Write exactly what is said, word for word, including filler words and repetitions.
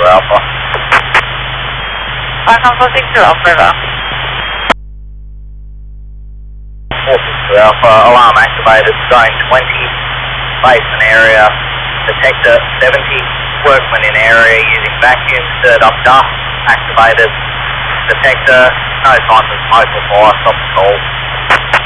Alpha. five nine four six two Alpha, River. four six two Alpha, alarm activated, zone twenty, basement area, detector seventy, workman in area using vacuum, stirred up dust, activated, detector, no signs of smoke or fire, stop the call.